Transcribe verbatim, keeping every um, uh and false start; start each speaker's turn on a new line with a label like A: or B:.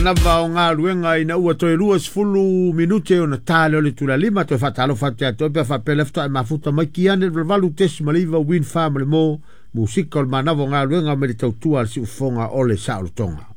A: Na va o ngā ruenga ina ua toi rua sifulu minute o na tāle o le tula lima toi whatalo whate ato pia whapele fta e mafuta mai ki ane valu tesi maliva win farm le mo musika o le manawa o ngā ruenga o me le tautua si ufonga o le Saotonga.